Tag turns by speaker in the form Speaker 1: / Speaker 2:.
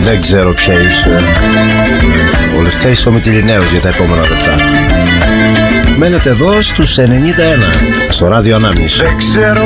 Speaker 1: Δεν ξέρω ποια είσαι. Ο Λευτέρης ο Μητυλινέος για τα επόμενα λεπτά. Μένετε εδώ στους 91 στο Ράδιο Ανάμνηση.